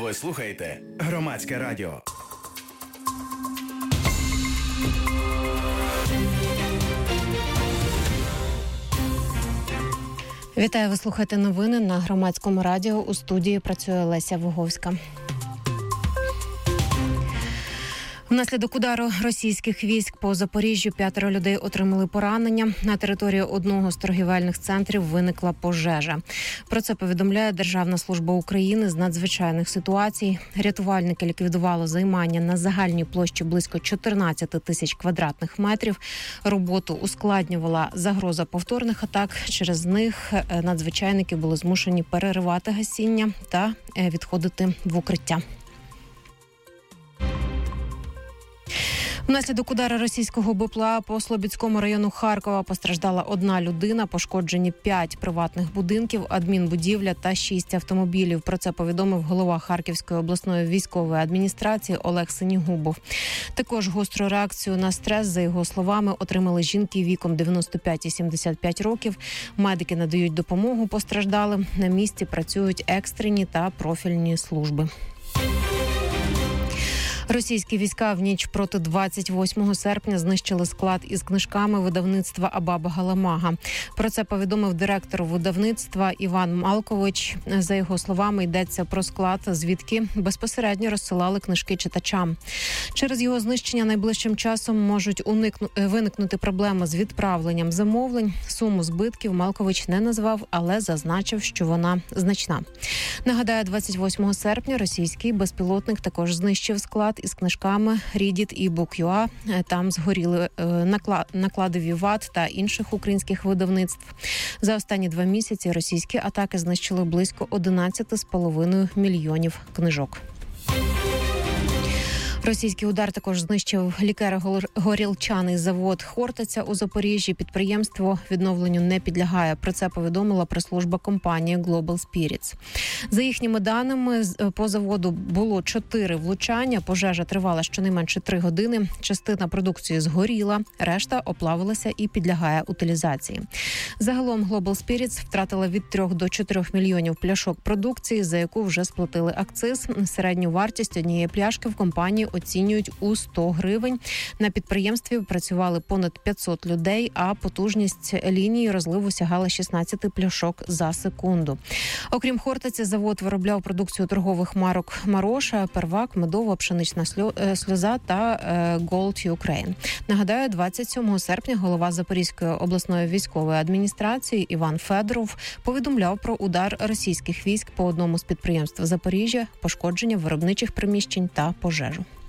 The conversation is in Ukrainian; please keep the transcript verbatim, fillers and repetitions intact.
Ви слухаєте Громадське радіо. Вітаю, ви слухаєте новини на Громадському радіо. У студії працює Леся Вуговська. Внаслідок удару російських військ по Запоріжжю п'ятеро людей отримали поранення. На території одного з торгівельних центрів виникла пожежа. Про це повідомляє Державна служба України з надзвичайних ситуацій. Рятувальники ліквідували займання на загальній площі близько чотирнадцять тисяч квадратних метрів. Роботу ускладнювала загроза повторних атак. Через них надзвичайники були змушені переривати гасіння та відходити в укриття. Внаслідок удару російського БПЛА по Слобідському району Харкова постраждала одна людина, пошкоджені п'ять приватних будинків, адмінбудівля та шість автомобілів. Про це повідомив голова Харківської обласної військової адміністрації Олег Синігубов. Також гостру реакцію на стрес, за його словами, отримали жінки віком дев'яносто п'ять і сімдесят п'ять років. Медики надають допомогу постраждалим. На місці працюють екстрені та профільні служби. Російські війська в ніч проти двадцять восьмого серпня знищили склад із книжками видавництва Абаба Галамага. Про це повідомив директор видавництва Іван Малкович. За його словами, йдеться про склад, звідки безпосередньо розсилали книжки читачам. Через його знищення найближчим часом можуть уникну... виникнути проблеми з відправленням замовлень. Суму збитків Малкович не назвав, але зазначив, що вона значна. Нагадаю, двадцять восьмого серпня російський безпілотник також знищив склад із книжками Read It і Book.ua. Там згоріли наклади Віват та інших українських видавництв. За останні два місяці російські атаки знищили близько одинадцять з половиною мільйонів книжок. Російський удар також знищив лікеро-горілчаний завод «Хортиця» у Запоріжжі. Підприємство відновленню не підлягає. Про це повідомила прес-служба компанії Global Spirits. За їхніми даними, по заводу було чотири влучання. Пожежа тривала щонайменше три години. Частина продукції згоріла, решта оплавилася і підлягає утилізації. Загалом Global Spirits втратила від трьох до чотирьох мільйонів пляшок продукції, за яку вже сплатили акциз. Середню вартість однієї пляшки в компанії оцінюють у сто гривень. На підприємстві працювали понад п'ятсот людей, а потужність лінії розливу сягала шістнадцять пляшок за секунду. Окрім «Хортиці», завод виробляв продукцію торгових марок «Мароша», «Первак», «Медова», «Пшенична сльоза» та «Gold Ukraine». Нагадаю, двадцять сьомого серпня голова Запорізької обласної військової адміністрації Іван Федоров повідомляв про удар російських військ по одному з підприємств Запоріжжя, пошкодження виробничих приміщень та пожежу.